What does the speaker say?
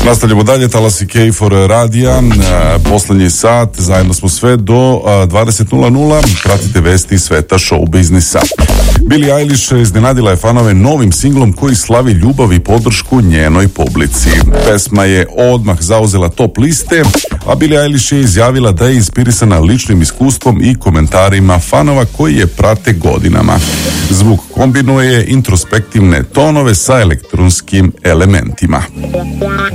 Nastavljamo dalje, talasi K4 radija, poslednji sat, zajedno smo sve do 20.00, pratite vesti iz sveta show biznisa. Billie Eilish iznenadila je fanove novim singlom koji slavi ljubav i podršku njenoj publici. Pesma je odmah zauzela top liste, a Billie Eilish je izjavila da je inspirisana ličnim iskustvom i komentarima fanova koji je prate godinama. Zvuk kombinuje introspektivne tonove sa elektronskim elementima.